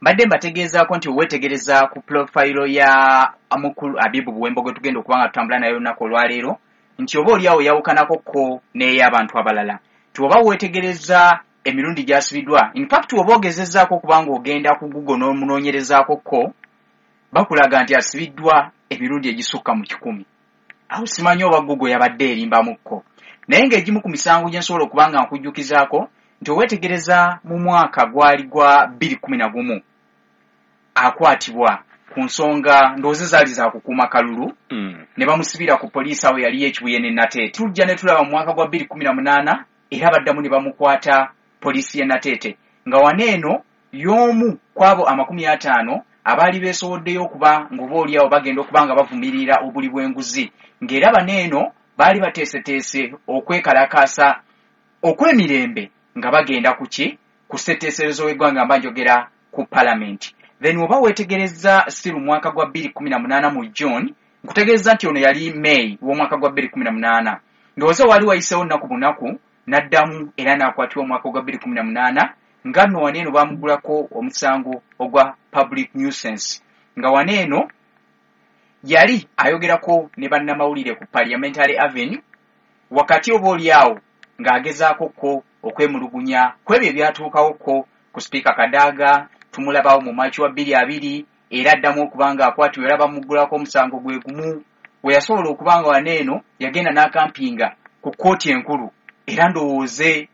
Badde mbategeezaako nti weetegereza ku profile ya Amukulu Abibu Buwembo gwe tugenda okubanga tutambula nayo olunaku olwaleero nti oba oliawo yawukanako ko n'ey'abantu abalala. Nti oba weetegereza emirundi gy'asibiddwa, in fact oba ogezezzaako okubanga ogenda ku Google n'omunoonyerezaako ko, bakulaga nti asibiddwa emirundi egisukka mu 100. Awo simanyi oba Google yabadde erimbamuko. Naye ng'egimu ku misango gye nsobola okubanga nkujjukizaako nti oweetegereza mu mwaka gwali gwa 2011 akwatibwa ku nsonga ndowooza zaali za kukuuma kalulu ne bamusibira ku poliisi awo yali Ekibuye ne Nateete. Tujja ne tulaba mu mwaka gwa 2018 era baddamu ne bamukwata poliisi y'e Nateete nga waneeno y'omu kwabo 50 abaali beesowoddeyo okuba ng'oboolyawo bagenda okuba nga bavumirira obuli bw'enguzi ng'era baneeno baali bateeseteese okwekalakaasa okw'emirembe nga bagenda ku ki ku ssetteeserezo w'eggwanga mba njogera ku palamenti. Then oba weetegereza still mwaka gwa 2018 mu June, nkutegeeza nti ono yali May w'omwaka gwa 2018. Ndowooza wali wayiseewo nnaku bunaku n'addamu era n'akwatibwa omwaka gwa 2018 nga nno waneeno baamugulako omusango ogwa public nuisance nga waneeno yali ayogerako ne bannamawulire ku Parliamentary Avenue wakati oboolyawo ng'agezaako ko okwemulugunya kwebyo ebyatuukawo ko ku Speaker Kadaga. Tumulabawo mu Maachi wa 2020 era addamu okubanga akwatibwa era bamugulako omusango gwe gumu we yasobola okubanga waneeno yagenda n'akampinga ku kkooti enkulu era ndowooze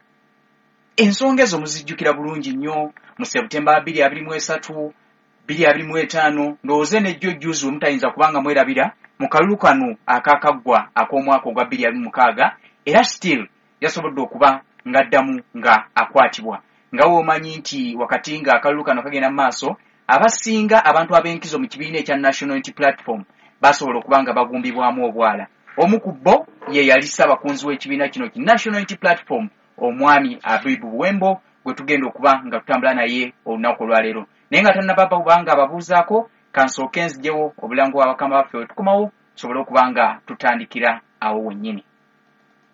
ensonga ezo muzijjukira bulungi nnyo mu September 2023 2025 ndowooze nejjo jjuzi omutayinza kubanga mwerabira mu kalulu kano akakaggwa ak'omwaka ogwa 2026 era still yasobodde okuba ng'addamu nga akwatibwa. Nga womanyi nti wakati nga akalulu kano kagenda mu maaso abasinga abantu ab'enkizo mu kibiina ekya National Unity Platform basobola okuba nga bagumbibwamu obwala. Omu ku bo ye yali ssaabakunzi w'ekibiina kino ki National Unity Platform omwami Abibu Buwembo gwe tugenda okuba nga tutambula naye olunaku olwaleero. Naye nga tannababa kubanga ababuuzaako kansooke nzijewo obulango bw'abakama baffe wetukomawo tusobole okuba nga tutandikira awo wennyini.